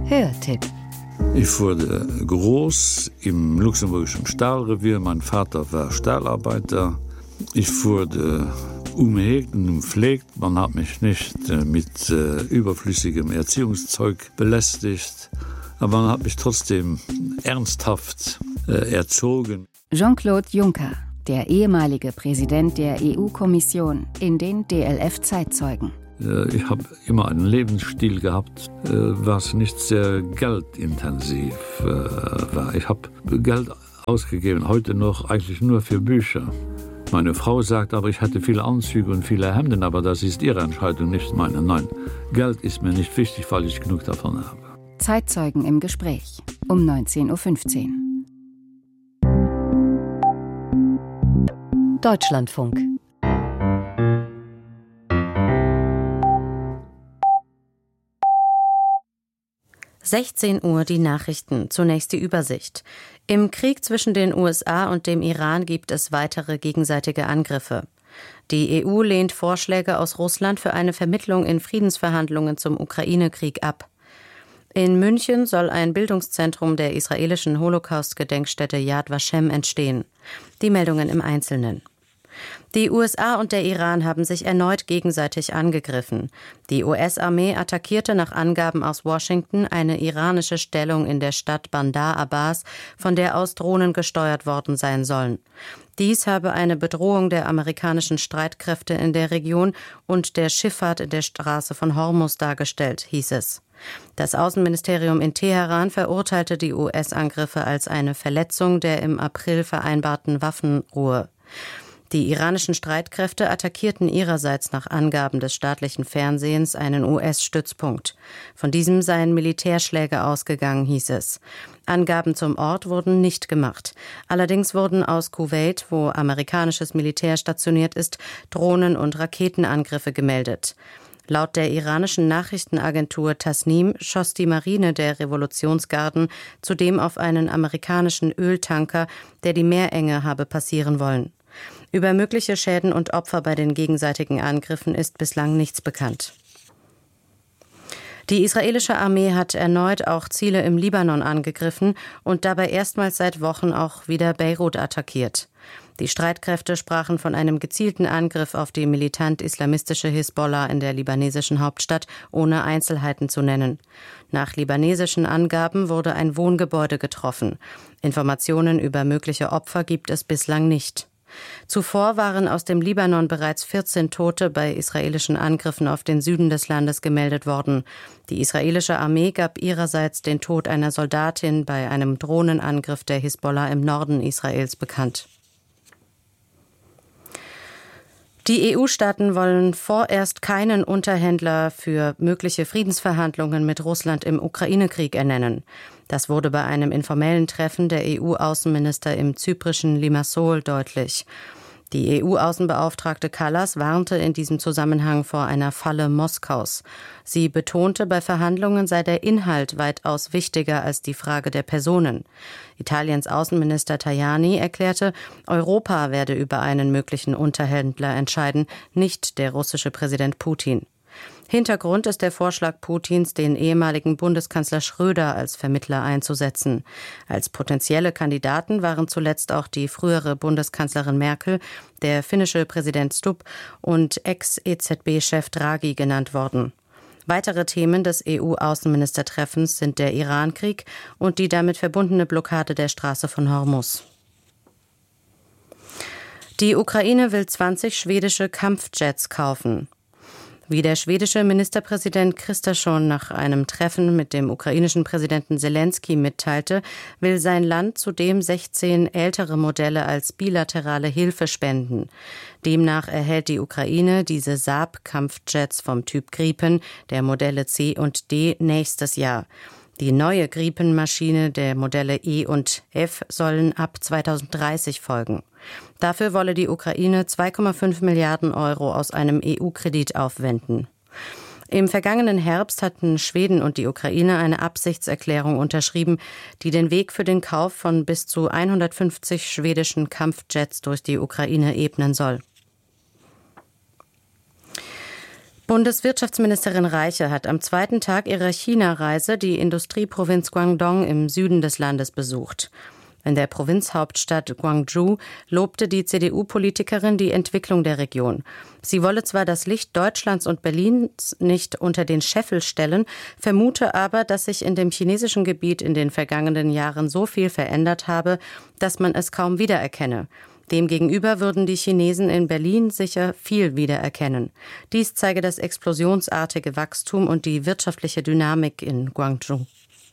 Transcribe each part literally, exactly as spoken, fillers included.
Hörtipp. Ich wurde groß im luxemburgischen Stahlrevier. Mein Vater war Stahlarbeiter. Ich wurde umhegt und umpflegt. Man hat mich nicht mit äh, überflüssigem Erziehungszeug belästigt. Aber man hat mich trotzdem ernsthaft äh, erzogen. Jean-Claude Juncker, der ehemalige Präsident der E U-Kommission, in den D L F-Zeitzeugen. Ich habe immer einen Lebensstil gehabt, was nicht sehr geldintensiv war. Ich habe Geld ausgegeben, heute noch eigentlich nur für Bücher. Meine Frau sagt aber, ich hatte viele Anzüge und viele Hemden, aber das ist ihre Entscheidung, nicht meine. Nein, Geld ist mir nicht wichtig, weil ich genug davon habe. Zeitzeugen im Gespräch um neunzehn Uhr fünfzehn. Deutschlandfunk. sechzehn Uhr die Nachrichten. Zunächst die Übersicht. Im Krieg zwischen den U S A und dem Iran gibt es weitere gegenseitige Angriffe. Die E U lehnt Vorschläge aus Russland für eine Vermittlung in Friedensverhandlungen zum Ukraine-Krieg ab. In München soll ein Bildungszentrum der israelischen Holocaust-Gedenkstätte Yad Vashem entstehen. Die Meldungen im Einzelnen. Die U S A und der Iran haben sich erneut gegenseitig angegriffen. Die U S-Armee attackierte nach Angaben aus Washington eine iranische Stellung in der Stadt Bandar Abbas, von der aus Drohnen gesteuert worden sein sollen. Dies habe eine Bedrohung der amerikanischen Streitkräfte in der Region und der Schifffahrt in der Straße von Hormuz dargestellt, hieß es. Das Außenministerium in Teheran verurteilte die U S-Angriffe als eine Verletzung der im April vereinbarten Waffenruhe. Die iranischen Streitkräfte attackierten ihrerseits nach Angaben des staatlichen Fernsehens einen U S-Stützpunkt. Von diesem seien Militärschläge ausgegangen, hieß es. Angaben zum Ort wurden nicht gemacht. Allerdings wurden aus Kuwait, wo amerikanisches Militär stationiert ist, Drohnen- und Raketenangriffe gemeldet. Laut der iranischen Nachrichtenagentur Tasnim schoss die Marine der Revolutionsgarden zudem auf einen amerikanischen Öltanker, der die Meerenge habe passieren wollen. Über mögliche Schäden und Opfer bei den gegenseitigen Angriffen ist bislang nichts bekannt. Die israelische Armee hat erneut auch Ziele im Libanon angegriffen und dabei erstmals seit Wochen auch wieder Beirut attackiert. Die Streitkräfte sprachen von einem gezielten Angriff auf die militant-islamistische Hisbollah in der libanesischen Hauptstadt, ohne Einzelheiten zu nennen. Nach libanesischen Angaben wurde ein Wohngebäude getroffen. Informationen über mögliche Opfer gibt es bislang nicht. Zuvor waren aus dem Libanon bereits vierzehn Tote bei israelischen Angriffen auf den Süden des Landes gemeldet worden. Die israelische Armee gab ihrerseits den Tod einer Soldatin bei einem Drohnenangriff der Hisbollah im Norden Israels bekannt. Die E U-Staaten wollen vorerst keinen Unterhändler für mögliche Friedensverhandlungen mit Russland im Ukraine-Krieg ernennen. Das wurde bei einem informellen Treffen der E U-Außenminister im zyprischen Limassol deutlich. Die E U-Außenbeauftragte Kallas warnte in diesem Zusammenhang vor einer Falle Moskaus. Sie betonte, bei Verhandlungen sei der Inhalt weitaus wichtiger als die Frage der Personen. Italiens Außenminister Tajani erklärte, Europa werde über einen möglichen Unterhändler entscheiden, nicht der russische Präsident Putin. Hintergrund ist der Vorschlag Putins, den ehemaligen Bundeskanzler Schröder als Vermittler einzusetzen. Als potenzielle Kandidaten waren zuletzt auch die frühere Bundeskanzlerin Merkel, der finnische Präsident Stubb und Ex-E Z B-Chef Draghi genannt worden. Weitere Themen des E U-Außenministertreffens sind der Irankrieg und die damit verbundene Blockade der Straße von Hormuz. Die Ukraine will zwanzig schwedische Kampfjets kaufen. Wie der schwedische Ministerpräsident Kristersson nach einem Treffen mit dem ukrainischen Präsidenten Selensky mitteilte, will sein Land zudem sechzehn ältere Modelle als bilaterale Hilfe spenden. Demnach erhält die Ukraine diese Saab-Kampfjets vom Typ Gripen der Modelle C und D nächstes Jahr. Die neue Gripen-Maschine der Modelle E und F sollen ab zweitausenddreißig folgen. Dafür wolle die Ukraine zwei Komma fünf Milliarden Euro aus einem E U-Kredit aufwenden. Im vergangenen Herbst hatten Schweden und die Ukraine eine Absichtserklärung unterschrieben, die den Weg für den Kauf von bis zu hundertfünfzig schwedischen Kampfjets durch die Ukraine ebnen soll. Bundeswirtschaftsministerin Reiche hat am zweiten Tag ihrer China-Reise die Industrieprovinz Guangdong im Süden des Landes besucht. In der Provinzhauptstadt Guangzhou lobte die C D U-Politikerin die Entwicklung der Region. Sie wolle zwar das Licht Deutschlands und Berlins nicht unter den Scheffel stellen, vermute aber, dass sich in dem chinesischen Gebiet in den vergangenen Jahren so viel verändert habe, dass man es kaum wiedererkenne. Demgegenüber würden die Chinesen in Berlin sicher viel wiedererkennen. Dies zeige das explosionsartige Wachstum und die wirtschaftliche Dynamik in Guangzhou.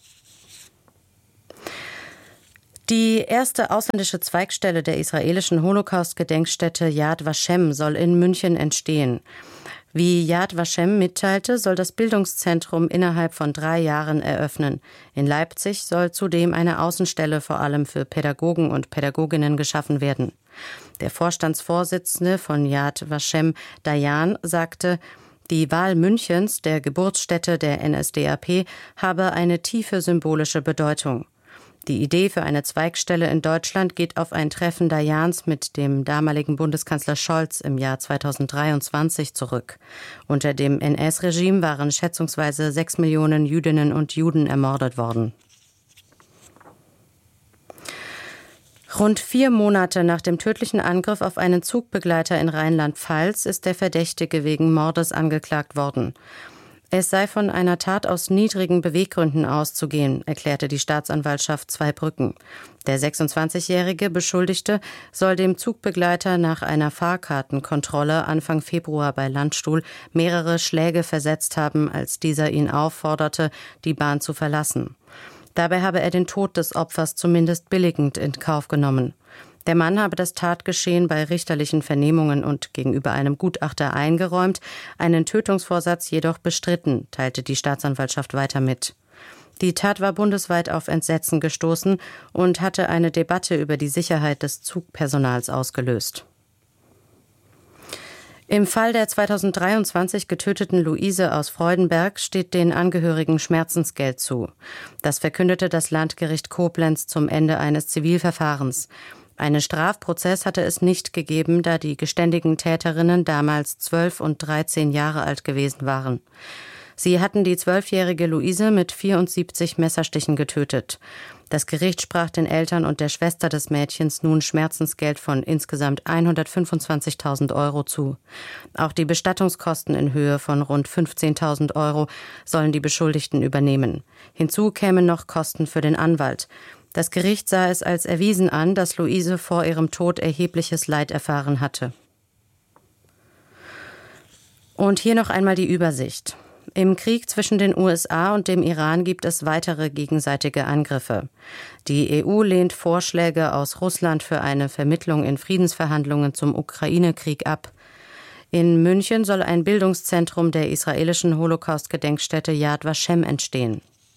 Die erste ausländische Zweigstelle der israelischen Holocaust-Gedenkstätte Yad Vashem soll in München entstehen. Wie Yad Vashem mitteilte, soll das Bildungszentrum innerhalb von drei Jahren eröffnen. In Leipzig soll zudem eine Außenstelle vor allem für Pädagogen und Pädagoginnen geschaffen werden. Der Vorstandsvorsitzende von Yad Vashem, Dayan, sagte, die Wahl Münchens, der Geburtsstätte der N S D A P, habe eine tiefe symbolische Bedeutung. Die Idee für eine Zweigstelle in Deutschland geht auf ein Treffen Dayans mit dem damaligen Bundeskanzler Scholz im Jahr zweitausenddreiundzwanzig zurück. Unter dem N S-Regime waren schätzungsweise sechs Millionen Jüdinnen und Juden ermordet worden. Rund vier Monate nach dem tödlichen Angriff auf einen Zugbegleiter in Rheinland-Pfalz ist der Verdächtige wegen Mordes angeklagt worden. Es sei von einer Tat aus niedrigen Beweggründen auszugehen, erklärte die Staatsanwaltschaft Zweibrücken. Der sechsundzwanzigjährige Beschuldigte soll dem Zugbegleiter nach einer Fahrkartenkontrolle Anfang Februar bei Landstuhl mehrere Schläge versetzt haben, als dieser ihn aufforderte, die Bahn zu verlassen. Dabei habe er den Tod des Opfers zumindest billigend in Kauf genommen. Der Mann habe das Tatgeschehen bei richterlichen Vernehmungen und gegenüber einem Gutachter eingeräumt, einen Tötungsvorsatz jedoch bestritten, teilte die Staatsanwaltschaft weiter mit. Die Tat war bundesweit auf Entsetzen gestoßen und hatte eine Debatte über die Sicherheit des Zugpersonals ausgelöst. Im Fall der zweitausenddreiundzwanzig getöteten Luise aus Freudenberg steht den Angehörigen Schmerzensgeld zu. Das verkündete das Landgericht Koblenz zum Ende eines Zivilverfahrens. Einen Strafprozess hatte es nicht gegeben, da die geständigen Täterinnen damals zwölf und dreizehn Jahre alt gewesen waren. Sie hatten die zwölfjährige Luise mit vierundsiebzig Messerstichen getötet. Das Gericht sprach den Eltern und der Schwester des Mädchens nun Schmerzensgeld von insgesamt hundertfünfundzwanzigtausend Euro zu. Auch die Bestattungskosten in Höhe von rund fünfzehntausend Euro sollen die Beschuldigten übernehmen. Hinzu kämen noch Kosten für den Anwalt. Das Gericht sah es als erwiesen an, dass Luise vor ihrem Tod erhebliches Leid erfahren hatte. Und hier noch einmal die Übersicht. Im Krieg zwischen den U S A und dem Iran gibt es weitere gegenseitige Angriffe. Die E U lehnt Vorschläge aus Russland für eine Vermittlung in Friedensverhandlungen zum Ukraine-Krieg ab. In München soll ein Bildungszentrum der israelischen Holocaust-Gedenkstätte Yad Vashem entstehen.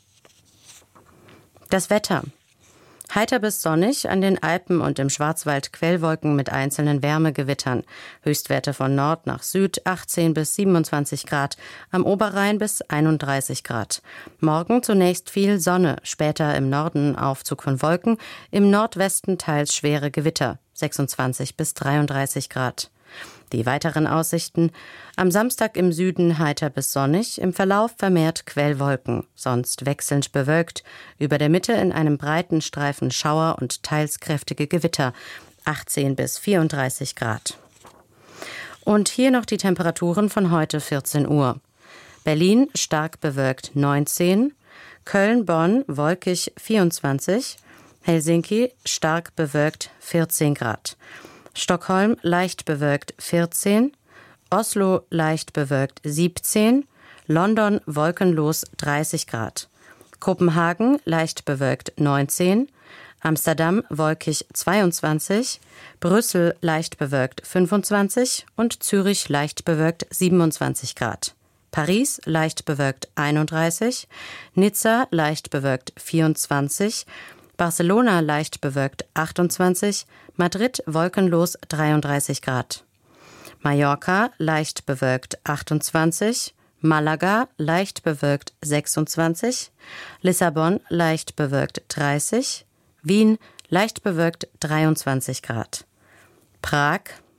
Das Wetter. Heiter bis sonnig, an den Alpen und im Schwarzwald Quellwolken mit einzelnen Wärmegewittern. Höchstwerte von Nord nach Süd achtzehn bis siebenundzwanzig Grad, am Oberrhein bis einunddreißig Grad. Morgen zunächst viel Sonne, später im Norden Aufzug von Wolken, im Nordwesten teils schwere Gewitter, sechsundzwanzig bis dreiunddreißig Grad. Die weiteren Aussichten: am Samstag im Süden heiter bis sonnig, im Verlauf vermehrt Quellwolken, sonst wechselnd bewölkt, über der Mitte in einem breiten Streifen Schauer und teils kräftige Gewitter, achtzehn bis vierunddreißig Grad. Und hier noch die Temperaturen von heute vierzehn Uhr. Berlin stark bewölkt neunzehn, Köln-Bonn wolkig vierundzwanzig, Helsinki stark bewölkt vierzehn Grad. Stockholm leicht bewölkt vierzehn, Oslo leicht bewölkt siebzehn, London wolkenlos dreißig Grad, Kopenhagen leicht bewölkt neunzehn, Amsterdam wolkig zweiundzwanzig, Brüssel leicht bewölkt fünfundzwanzig und Zürich leicht bewölkt siebenundzwanzig Grad. Paris leicht bewölkt einunddreißig, Nizza leicht bewölkt vierundzwanzig, Barcelona leicht bewölkt achtundzwanzig, Madrid wolkenlos dreiunddreißig Grad. Mallorca leicht bewölkt achtundzwanzig, Malaga leicht bewölkt sechsundzwanzig, Lissabon leicht bewölkt dreißig, Wien leicht bewölkt dreiundzwanzig Grad. Prag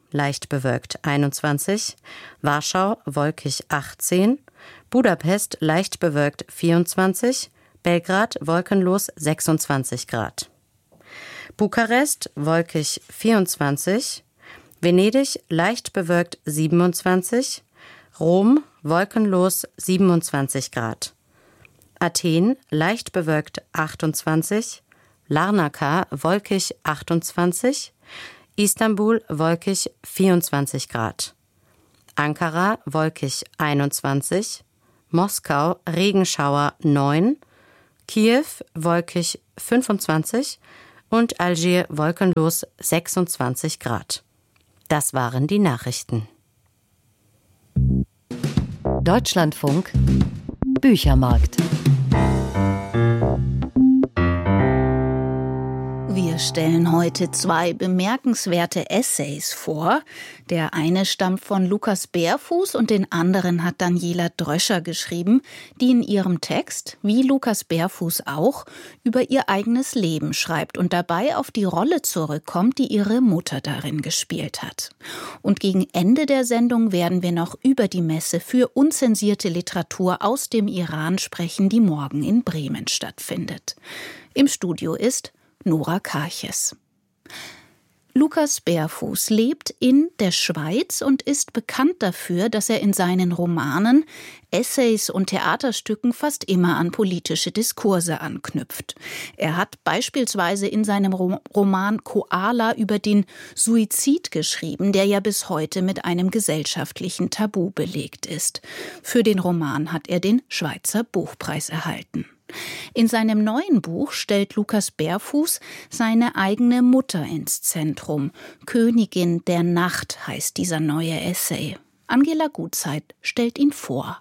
leicht bewölkt einundzwanzig, Warschau wolkig achtzehn, Budapest leicht bewölkt vierundzwanzig, Belgrad wolkenlos sechsundzwanzig Grad. Bukarest wolkig vierundzwanzig, Venedig leicht bewölkt siebenundzwanzig, Rom wolkenlos siebenundzwanzig Grad. Athen leicht bewölkt achtundzwanzig, Larnaca wolkig achtundzwanzig, Istanbul wolkig vierundzwanzig Grad. Ankara wolkig einundzwanzig, Moskau Regenschauer neun, Kiew wolkig fünfundzwanzig und Algier wolkenlos sechsundzwanzig Grad. Das waren die Nachrichten. Deutschlandfunk Büchermarkt. Wir stellen heute zwei bemerkenswerte Essays vor. Der eine stammt von Lukas Bärfuß und den anderen hat Daniela Dröscher geschrieben, die in ihrem Text, wie Lukas Bärfuß auch, über ihr eigenes Leben schreibt und dabei auf die Rolle zurückkommt, die ihre Mutter darin gespielt hat. Und gegen Ende der Sendung werden wir noch über die Messe für unzensierte Literatur aus dem Iran sprechen, die morgen in Bremen stattfindet. Im Studio ist Nora Karches. Lukas Bärfuß lebt in der Schweiz und ist bekannt dafür, dass er in seinen Romanen, Essays und Theaterstücken fast immer an politische Diskurse anknüpft. Er hat beispielsweise in seinem Roman Koala über den Suizid geschrieben, der ja bis heute mit einem gesellschaftlichen Tabu belegt ist. Für den Roman hat er den Schweizer Buchpreis erhalten. In seinem neuen Buch stellt Lukas Bärfuß seine eigene Mutter ins Zentrum. Königin der Nacht heißt dieser neue Essay. Angela Gutzeit stellt ihn vor.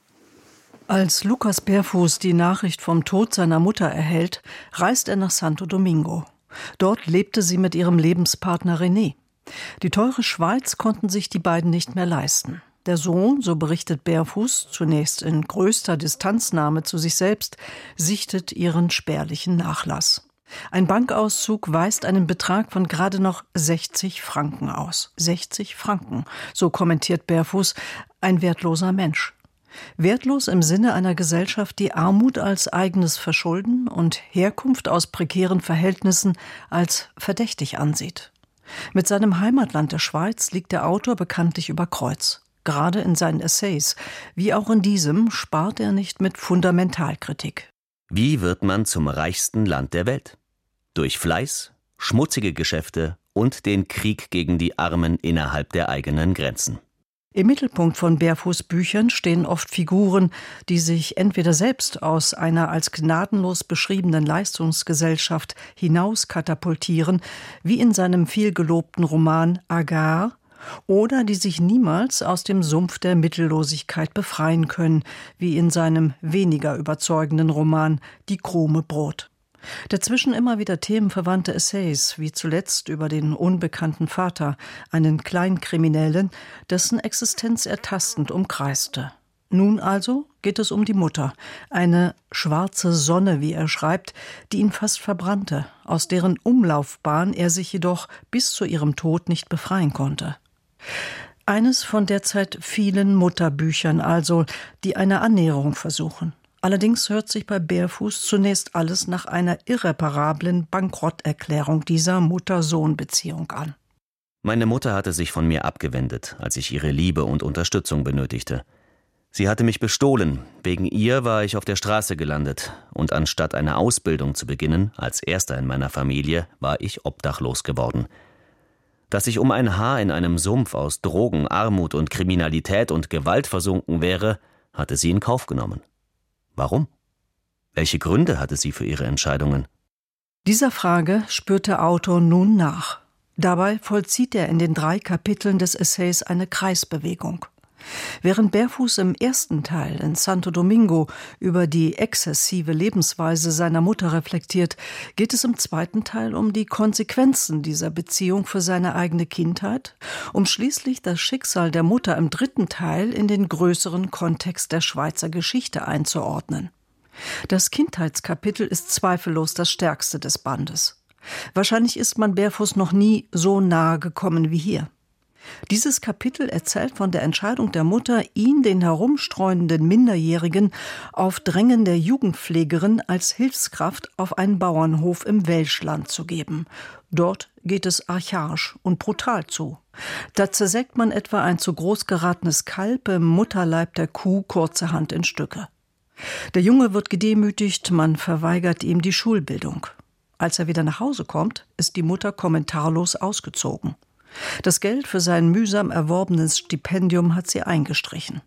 Als Lukas Bärfuß die Nachricht vom Tod seiner Mutter erhält, reist er nach Santo Domingo. Dort lebte sie mit ihrem Lebenspartner René. Die teure Schweiz konnten sich die beiden nicht mehr leisten. Der Sohn, so berichtet Bärfuß, zunächst in größter Distanznahme zu sich selbst, sichtet ihren spärlichen Nachlass. Ein Bankauszug weist einen Betrag von gerade noch sechzig Franken aus. sechzig Franken, so kommentiert Bärfuß, ein wertloser Mensch. Wertlos im Sinne einer Gesellschaft, die Armut als eigenes Verschulden und Herkunft aus prekären Verhältnissen als verdächtig ansieht. Mit seinem Heimatland der Schweiz liegt der Autor bekanntlich über Kreuz. Gerade in seinen Essays, wie auch in diesem, spart er nicht mit Fundamentalkritik. Wie wird man zum reichsten Land der Welt? Durch Fleiß, schmutzige Geschäfte und den Krieg gegen die Armen innerhalb der eigenen Grenzen. Im Mittelpunkt von Bärfuß Büchern stehen oft Figuren, die sich entweder selbst aus einer als gnadenlos beschriebenen Leistungsgesellschaft hinaus katapultieren, wie in seinem vielgelobten Roman Agar, oder die sich niemals aus dem Sumpf der Mittellosigkeit befreien können, wie in seinem weniger überzeugenden Roman Die krume Brot. Dazwischen immer wieder themenverwandte Essays, wie zuletzt über den unbekannten Vater, einen Kleinkriminellen, dessen Existenz er tastend umkreiste. Nun also geht es um die Mutter, eine schwarze Sonne, wie er schreibt, die ihn fast verbrannte, aus deren Umlaufbahn er sich jedoch bis zu ihrem Tod nicht befreien konnte. Eines von derzeit vielen Mutterbüchern also, die eine Annäherung versuchen. Allerdings hört sich bei Bärfuß zunächst alles nach einer irreparablen Bankrotterklärung dieser Mutter-Sohn-Beziehung an. Meine Mutter hatte sich von mir abgewendet, als ich ihre Liebe und Unterstützung benötigte. Sie hatte mich bestohlen, wegen ihr war ich auf der Straße gelandet und anstatt eine Ausbildung zu beginnen, als erster in meiner Familie, war ich obdachlos geworden. Dass ich um ein Haar in einem Sumpf aus Drogen, Armut und Kriminalität und Gewalt versunken wäre, hatte sie in Kauf genommen. Warum? Welche Gründe hatte sie für ihre Entscheidungen? Dieser Frage spürt der Autor nun nach. Dabei vollzieht er in den drei Kapiteln des Essays eine Kreisbewegung. Während Bärfuß im ersten Teil in Santo Domingo über die exzessive Lebensweise seiner Mutter reflektiert, geht es im zweiten Teil um die Konsequenzen dieser Beziehung für seine eigene Kindheit, um schließlich das Schicksal der Mutter im dritten Teil in den größeren Kontext der Schweizer Geschichte einzuordnen. Das Kindheitskapitel ist zweifellos das stärkste des Bandes. Wahrscheinlich ist man Bärfuß noch nie so nahe gekommen wie hier. Dieses Kapitel erzählt von der Entscheidung der Mutter, ihn, den herumstreunenden Minderjährigen, auf Drängen der Jugendpflegerin als Hilfskraft auf einen Bauernhof im Welschland zu geben. Dort geht es archaisch und brutal zu. Da zersägt man etwa ein zu groß geratenes Kalb im Mutterleib der Kuh kurzerhand in Stücke. Der Junge wird gedemütigt, man verweigert ihm die Schulbildung. Als er wieder nach Hause kommt, ist die Mutter kommentarlos ausgezogen. Das Geld für sein mühsam erworbenes Stipendium hat sie eingestrichen.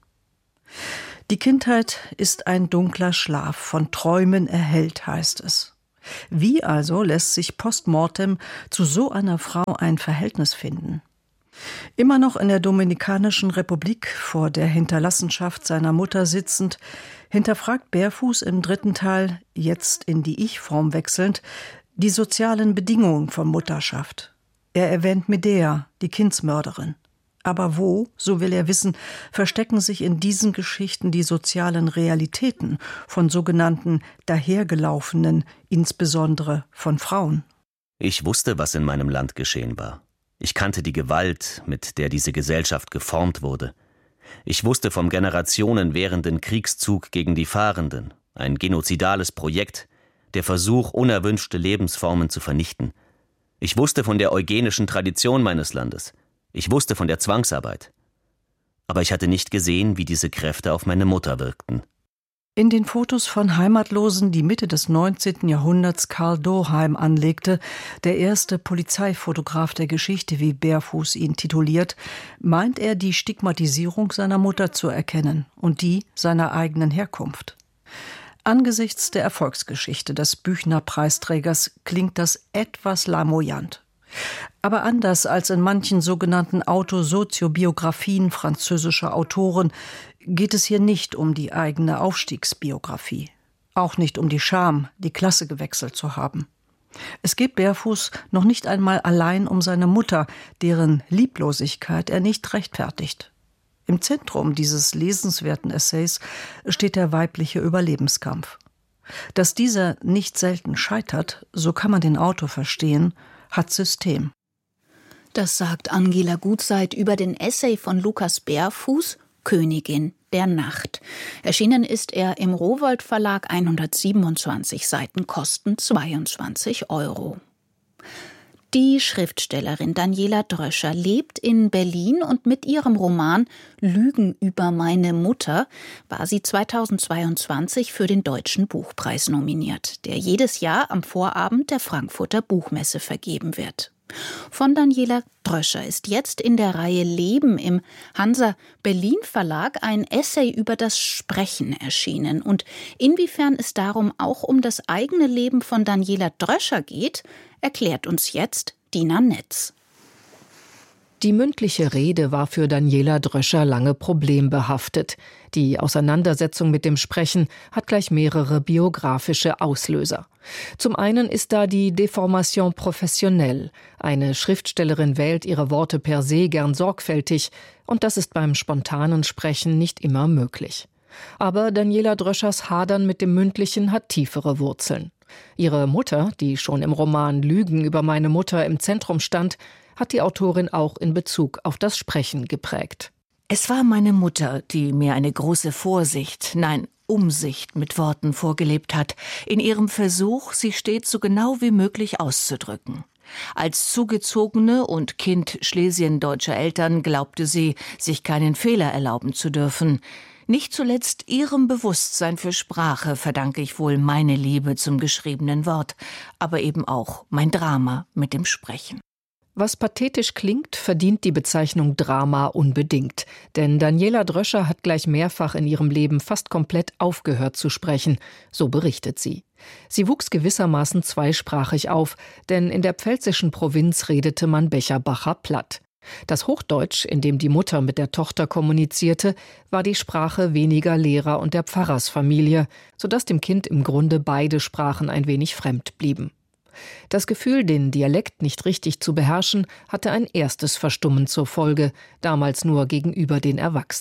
Die Kindheit ist ein dunkler Schlaf, von Träumen erhellt, heißt es. Wie also lässt sich postmortem zu so einer Frau ein Verhältnis finden? Immer noch in der Dominikanischen Republik vor der Hinterlassenschaft seiner Mutter sitzend, hinterfragt Berfuß im dritten Teil, jetzt in die Ich-Form wechselnd, die sozialen Bedingungen von Mutterschaft. Er erwähnt Medea, die Kindsmörderin. Aber wo, so will er wissen, verstecken sich in diesen Geschichten die sozialen Realitäten von sogenannten dahergelaufenen, insbesondere von Frauen? Ich wusste, was in meinem Land geschehen war. Ich kannte die Gewalt, mit der diese Gesellschaft geformt wurde. Ich wusste vom generationenwährenden Kriegszug gegen die Fahrenden, ein genozidales Projekt, der Versuch, unerwünschte Lebensformen zu vernichten. Ich wusste von der eugenischen Tradition meines Landes. Ich wusste von der Zwangsarbeit. Aber ich hatte nicht gesehen, wie diese Kräfte auf meine Mutter wirkten. In den Fotos von Heimatlosen, die Mitte des neunzehnten Jahrhunderts Karl Doheim anlegte, der erste Polizeifotograf der Geschichte, wie Berfuß ihn tituliert, meint er, die Stigmatisierung seiner Mutter zu erkennen und die seiner eigenen Herkunft. Angesichts der Erfolgsgeschichte des Büchner-Preisträgers klingt das etwas lamoyant. Aber anders als in manchen sogenannten Autosoziobiografien französischer Autoren geht es hier nicht um die eigene Aufstiegsbiografie. Auch nicht um die Scham, die Klasse gewechselt zu haben. Es geht Berfuß noch nicht einmal allein um seine Mutter, deren Lieblosigkeit er nicht rechtfertigt. Im Zentrum dieses lesenswerten Essays steht der weibliche Überlebenskampf. Dass dieser nicht selten scheitert, so kann man den Autor verstehen, hat System. Das sagt Angela Gutzeit über den Essay von Lukas Berfuß, Königin der Nacht. Erschienen ist er im Rowohlt Verlag, hundertsiebenundzwanzig Seiten, kosten zweiundzwanzig Euro. Die Schriftstellerin Daniela Dröscher lebt in Berlin und mit ihrem Roman »Lügen über meine Mutter« war sie zweitausendzweiundzwanzig für den Deutschen Buchpreis nominiert, der jedes Jahr am Vorabend der Frankfurter Buchmesse vergeben wird. Von Daniela Dröscher ist jetzt in der Reihe Leben im Hansa Berlin Verlag ein Essay über das Sprechen erschienen. Und inwiefern es darum auch um das eigene Leben von Daniela Dröscher geht, erklärt uns jetzt Dina Netz. Die mündliche Rede war für Daniela Dröscher lange problembehaftet. Die Auseinandersetzung mit dem Sprechen hat gleich mehrere biografische Auslöser. Zum einen ist da die Deformation professionnelle. Eine Schriftstellerin wählt ihre Worte per se gern sorgfältig, und das ist beim spontanen Sprechen nicht immer möglich. Aber Daniela Dröschers Hadern mit dem Mündlichen hat tiefere Wurzeln. Ihre Mutter, die schon im Roman »Lügen über meine Mutter« im Zentrum stand, hat die Autorin auch in Bezug auf das Sprechen geprägt. Es war meine Mutter, die mir eine große Vorsicht, nein, Umsicht mit Worten vorgelebt hat, in ihrem Versuch, sie stets so genau wie möglich auszudrücken. Als Zugezogene und Kind schlesiendeutscher Eltern glaubte sie, sich keinen Fehler erlauben zu dürfen. Nicht zuletzt ihrem Bewusstsein für Sprache verdanke ich wohl meine Liebe zum geschriebenen Wort, aber eben auch mein Drama mit dem Sprechen. Was pathetisch klingt, verdient die Bezeichnung Drama unbedingt. Denn Daniela Dröscher hat gleich mehrfach in ihrem Leben fast komplett aufgehört zu sprechen, so berichtet sie. Sie wuchs gewissermaßen zweisprachig auf, denn in der pfälzischen Provinz redete man Becherbacher Platt. Das Hochdeutsch, in dem die Mutter mit der Tochter kommunizierte, war die Sprache weniger Lehrer und der Pfarrersfamilie, sodass dem Kind im Grunde beide Sprachen ein wenig fremd blieben. Das Gefühl, den Dialekt nicht richtig zu beherrschen, hatte ein erstes Verstummen zur Folge, damals nur gegenüber den Erwachsenen.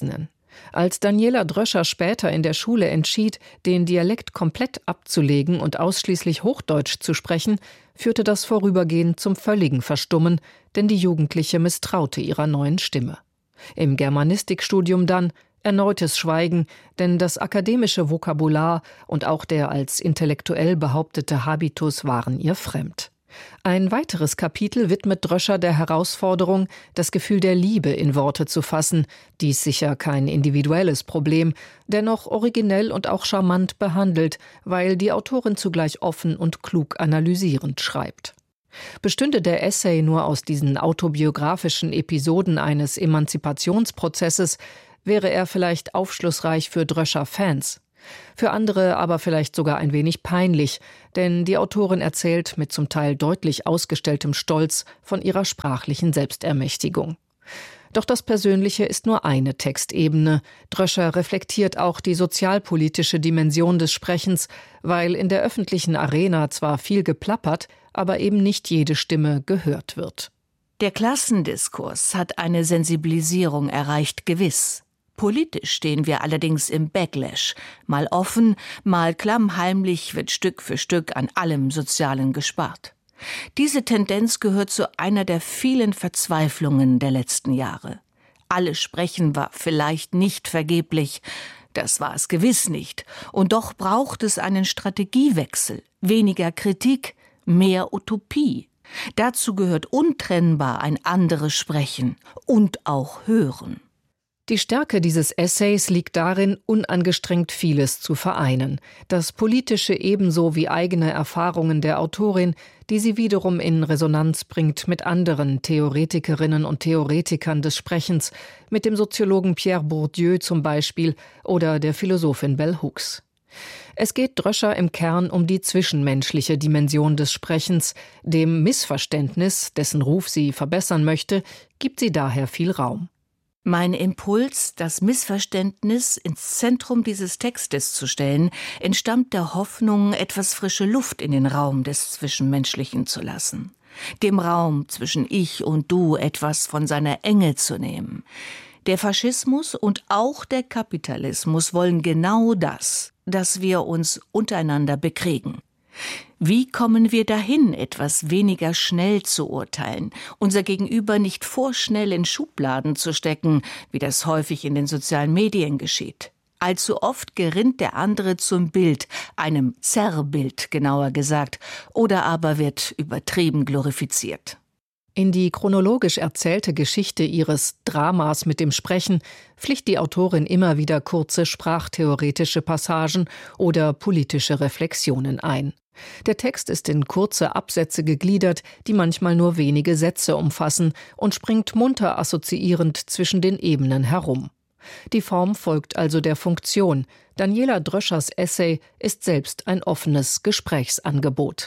Als Daniela Dröscher später in der Schule entschied, den Dialekt komplett abzulegen und ausschließlich Hochdeutsch zu sprechen, führte das vorübergehend zum völligen Verstummen, denn die Jugendliche misstraute ihrer neuen Stimme. Im Germanistikstudium dann erneutes Schweigen, denn das akademische Vokabular und auch der als intellektuell behauptete Habitus waren ihr fremd. Ein weiteres Kapitel widmet Dröscher der Herausforderung, das Gefühl der Liebe in Worte zu fassen, dies sicher kein individuelles Problem, dennoch originell und auch charmant behandelt, weil die Autorin zugleich offen und klug analysierend schreibt. Bestünde der Essay nur aus diesen autobiografischen Episoden eines Emanzipationsprozesses, wäre er vielleicht aufschlussreich für Dröscher-Fans. Für andere aber vielleicht sogar ein wenig peinlich, denn die Autorin erzählt mit zum Teil deutlich ausgestelltem Stolz von ihrer sprachlichen Selbstermächtigung. Doch das Persönliche ist nur eine Textebene. Dröscher reflektiert auch die sozialpolitische Dimension des Sprechens, weil in der öffentlichen Arena zwar viel geplappert, aber eben nicht jede Stimme gehört wird. Der Klassendiskurs hat eine Sensibilisierung erreicht, gewiss. Politisch stehen wir allerdings im Backlash. Mal offen, mal klammheimlich wird Stück für Stück an allem Sozialen gespart. Diese Tendenz gehört zu einer der vielen Verzweiflungen der letzten Jahre. Alle Sprechen war vielleicht nicht vergeblich, das war es gewiss nicht. Und doch braucht es einen Strategiewechsel, weniger Kritik, mehr Utopie. Dazu gehört untrennbar ein anderes Sprechen und auch Hören. Die Stärke dieses Essays liegt darin, unangestrengt vieles zu vereinen. Das Politische ebenso wie eigene Erfahrungen der Autorin, die sie wiederum in Resonanz bringt mit anderen Theoretikerinnen und Theoretikern des Sprechens, mit dem Soziologen Pierre Bourdieu zum Beispiel oder der Philosophin Bell Hooks. Es geht Dröscher im Kern um die zwischenmenschliche Dimension des Sprechens. Dem Missverständnis, dessen Ruf sie verbessern möchte, gibt sie daher viel Raum. Mein Impuls, das Missverständnis ins Zentrum dieses Textes zu stellen, entstammt der Hoffnung, etwas frische Luft in den Raum des Zwischenmenschlichen zu lassen. Dem Raum zwischen Ich und Du etwas von seiner Enge zu nehmen. Der Faschismus und auch der Kapitalismus wollen genau das, dass wir uns untereinander bekriegen. Wie kommen wir dahin, etwas weniger schnell zu urteilen, unser Gegenüber nicht vorschnell in Schubladen zu stecken, wie das häufig in den sozialen Medien geschieht? Allzu oft gerinnt der andere zum Bild, einem Zerrbild genauer gesagt, oder aber wird übertrieben glorifiziert. In die chronologisch erzählte Geschichte ihres Dramas mit dem Sprechen pflicht die Autorin immer wieder kurze sprachtheoretische Passagen oder politische Reflexionen ein. Der Text ist in kurze Absätze gegliedert, die manchmal nur wenige Sätze umfassen und springt munter assoziierend zwischen den Ebenen herum. Die Form folgt also der Funktion. Daniela Dröschers Essay ist selbst ein offenes Gesprächsangebot.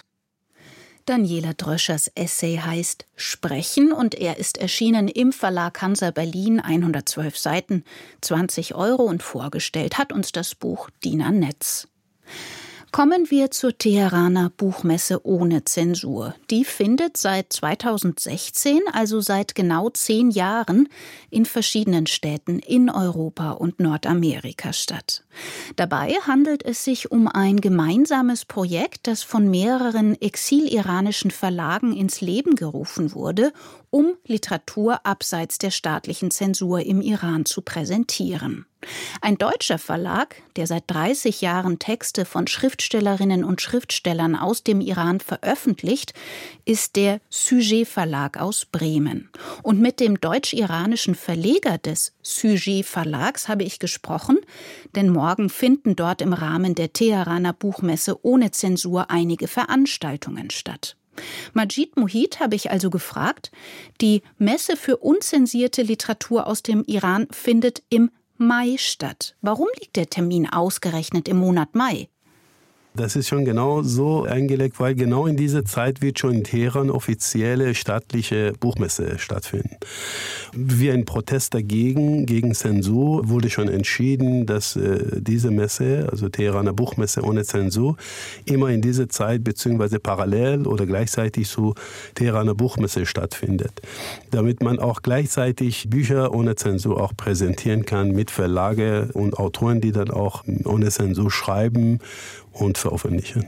Daniela Dröschers Essay heißt »Sprechen« und er ist erschienen im Verlag Hansa Berlin, hundertzwölf Seiten, zwanzig Euro und vorgestellt hat uns das Buch Dina Netz. Kommen wir zur Teheraner Buchmesse ohne Zensur. Die findet seit zweitausendsechzehn, also seit genau zehn Jahren, in verschiedenen Städten in Europa und Nordamerika statt. Dabei handelt es sich um ein gemeinsames Projekt, das von mehreren exiliranischen Verlagen ins Leben gerufen wurde, um Literatur abseits der staatlichen Zensur im Iran zu präsentieren. Ein deutscher Verlag, der seit dreißig Jahren Texte von Schriftstellerinnen und Schriftstellern aus dem Iran veröffentlicht, ist der Sujet Verlag aus Bremen. Und mit dem deutsch-iranischen Verleger des Sujet Verlags habe ich gesprochen, denn morgen finden dort im Rahmen der Teheraner Buchmesse ohne Zensur einige Veranstaltungen statt. Majid Muhid habe ich also gefragt. Die Messe für unzensierte Literatur aus dem Iran findet im Mai statt. Warum liegt der Termin ausgerechnet im Monat Mai? Das ist schon genau so eingelegt, weil genau in dieser Zeit wird schon in Teheran offizielle staatliche Buchmesse stattfinden. Wie ein Protest dagegen, gegen Zensur, wurde schon entschieden, dass äh, diese Messe, also Teheraner Buchmesse ohne Zensur, immer in dieser Zeit bzw. parallel oder gleichzeitig zu Teheraner Buchmesse stattfindet. Damit man auch gleichzeitig Bücher ohne Zensur auch präsentieren kann mit Verlage und Autoren, die dann auch ohne Zensur schreiben und veröffentlichen.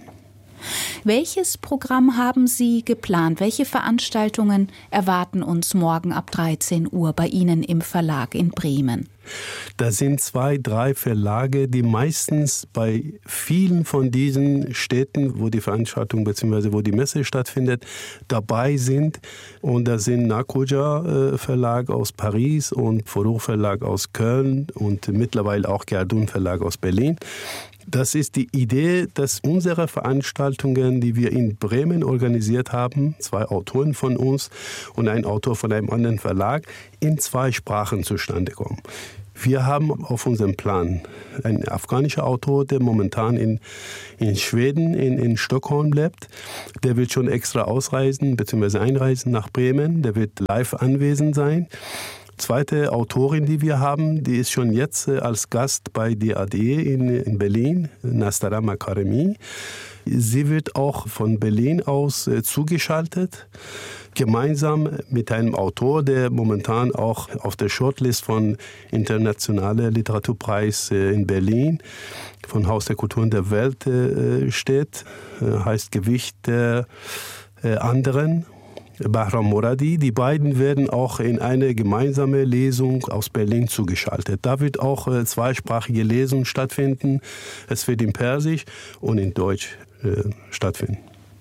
Welches Programm haben Sie geplant? Welche Veranstaltungen erwarten uns morgen ab dreizehn Uhr bei Ihnen im Verlag in Bremen? Das sind zwei, drei Verlage, die meistens bei vielen von diesen Städten, wo die Veranstaltung bzw. wo die Messe stattfindet, dabei sind. Und das sind Nakuja Verlag aus Paris und Forough Verlag aus Köln und mittlerweile auch Gerdun Verlag aus Berlin. Das ist die Idee, dass unsere Veranstaltungen, die wir in Bremen organisiert haben, zwei Autoren von uns und ein Autor von einem anderen Verlag, in zwei Sprachen zustande kommen. Wir haben auf unserem Plan einen afghanischen Autor, der momentan in, in Schweden, in, in Stockholm lebt. Der wird schon extra ausreisen bzw. einreisen nach Bremen. Der wird live anwesend sein. Zweite Autorin, die wir haben, die ist schon jetzt als Gast bei D A D in, in Berlin, Nastaram Karemi. Sie wird auch von Berlin aus äh, zugeschaltet, gemeinsam mit einem Autor, der momentan auch auf der Shortlist von Internationalen Literaturpreis äh, in Berlin von Haus der Kulturen der Welt äh, steht, äh, heißt Gewicht der äh, anderen. Bahram Moradi. Die beiden werden auch in eine gemeinsame Lesung aus Berlin zugeschaltet. Da wird auch äh, zweisprachige Lesung stattfinden. Es wird in Persisch und in Deutsch äh, stattfinden.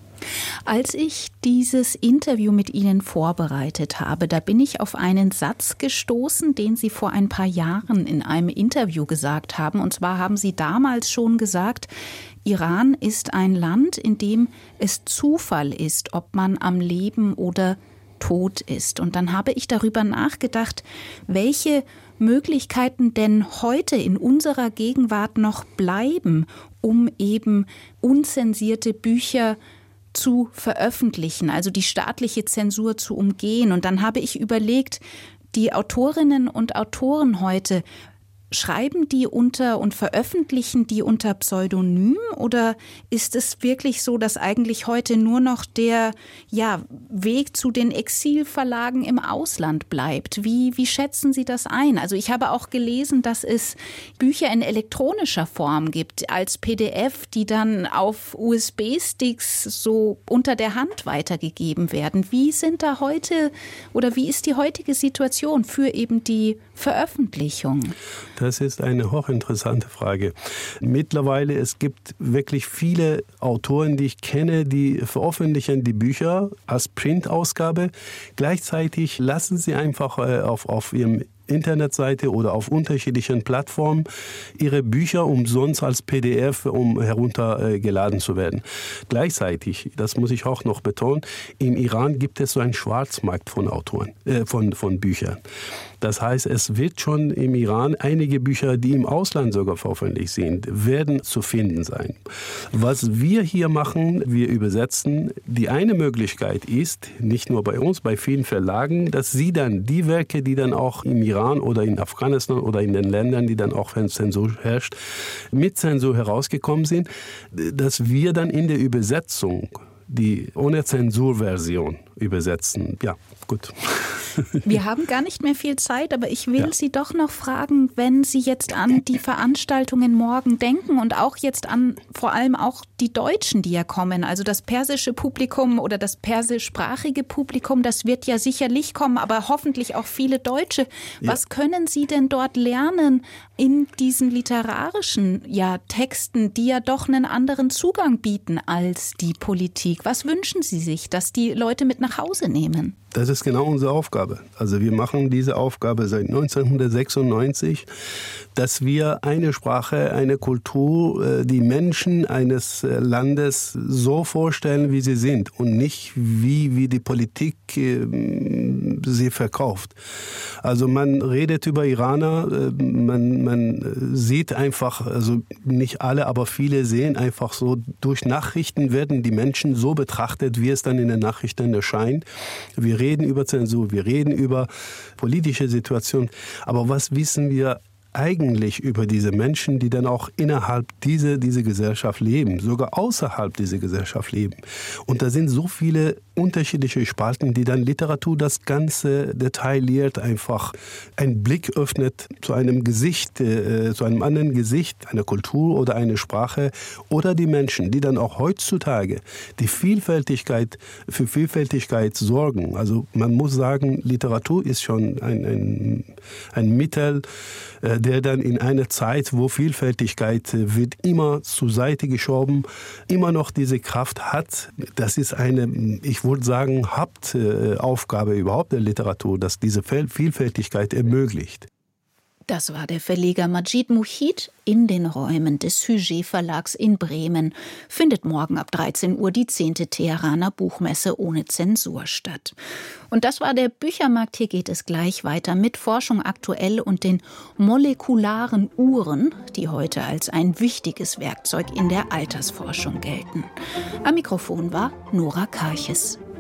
Als ich dieses Interview mit Ihnen vorbereitet habe, da bin ich auf einen Satz gestoßen, den Sie vor ein paar Jahren in einem Interview gesagt haben. Und zwar haben Sie damals schon gesagt, Iran ist ein Land, in dem es Zufall ist, ob man am Leben oder tot ist. Und dann habe ich darüber nachgedacht, welche Möglichkeiten denn heute in unserer Gegenwart noch bleiben, um eben unzensierte Bücher zu veröffentlichen, also die staatliche Zensur zu umgehen. Und dann habe ich überlegt, die Autorinnen und Autoren heute, schreiben die unter und veröffentlichen die unter Pseudonym oder ist es wirklich so, dass eigentlich heute nur noch der ja, Weg zu den Exilverlagen im Ausland bleibt? Wie, wie schätzen Sie das ein? Also ich habe auch gelesen, dass es Bücher in elektronischer Form gibt, als P D F, die dann auf U S B-Sticks so unter der Hand weitergegeben werden. Wie sind da heute oder wie ist die heutige Situation für eben die Veröffentlichung? Das ist eine hochinteressante Frage. Mittlerweile, es gibt wirklich viele Autoren, die ich kenne, die veröffentlichen die Bücher als Printausgabe. Gleichzeitig lassen sie einfach auf, auf ihrem Internetseite oder auf unterschiedlichen Plattformen ihre Bücher umsonst als P D F, um heruntergeladen zu werden. Gleichzeitig, das muss ich auch noch betonen, im Iran gibt es so einen Schwarzmarkt von Autoren, äh, von, von Büchern. Das heißt, es wird schon im Iran einige Bücher, die im Ausland sogar veröffentlicht sind, werden zu finden sein. Was wir hier machen, wir übersetzen. Die eine Möglichkeit ist, nicht nur bei uns, bei vielen Verlagen, dass sie dann die Werke, die dann auch im Iran oder in Afghanistan oder in den Ländern, die dann auch, wenn Zensur herrscht, mit Zensur herausgekommen sind, dass wir dann in der Übersetzung die ohne Zensurversion übersetzen. Ja, gut. Wir haben gar nicht mehr viel Zeit, aber ich will ja. Sie doch noch fragen, wenn Sie jetzt an die Veranstaltungen morgen denken und auch jetzt an vor allem auch die Deutschen, die ja kommen, also das persische Publikum oder das persischsprachige Publikum, das wird ja sicherlich kommen, aber hoffentlich auch viele Deutsche. Was ja. können Sie denn dort lernen in diesen literarischen ja, Texten, die ja doch einen anderen Zugang bieten als die Politik? Was wünschen Sie sich, dass die Leute mit nach Hause nehmen? Das ist genau unsere Aufgabe. Also wir machen diese Aufgabe seit neunzehnhundertsechsundneunzig, dass wir eine Sprache, eine Kultur, die Menschen eines Landes so vorstellen, wie sie sind und nicht wie, wie die Politik sie verkauft. Also man redet über Iraner, man, man sieht einfach, also nicht alle, aber viele sehen einfach so, durch Nachrichten werden die Menschen so betrachtet, wie es dann in den Nachrichten erscheint. Wir reden über Zensur, wir reden über politische Situationen. Aber was wissen wir eigentlich über diese Menschen, die dann auch innerhalb dieser diese Gesellschaft leben, sogar außerhalb dieser Gesellschaft leben? Und da sind so viele unterschiedliche Spalten, die dann Literatur das Ganze detailliert einfach einen Blick öffnet zu einem Gesicht, äh, zu einem anderen Gesicht, einer Kultur oder einer Sprache oder die Menschen, die dann auch heutzutage die Vielfältigkeit, für Vielfältigkeit sorgen. Also man muss sagen, Literatur ist schon ein, ein, ein Mittel, äh, der dann in einer Zeit, wo Vielfältigkeit äh, wird immer zur Seite geschoben, immer noch diese Kraft hat. Das ist eine, ich Ich würde sagen, Hauptaufgabe überhaupt der Literatur, dass diese Vielfältigkeit ermöglicht. Das war der Verleger Majid Muhid in den Räumen des Sujet Verlags in Bremen. Findet morgen ab dreizehn Uhr die zehnte Teheraner Buchmesse ohne Zensur statt. Und das war der Büchermarkt. Hier geht es gleich weiter mit Forschung aktuell und den molekularen Uhren, die heute als ein wichtiges Werkzeug in der Altersforschung gelten. Am Mikrofon war Nora Karches.